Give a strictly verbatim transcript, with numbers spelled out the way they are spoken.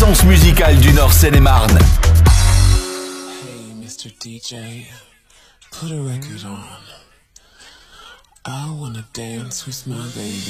l'essence musicale du Nord Seine-et-Marne. Hey, mister D J, put a record on. I wanna dance with my baby.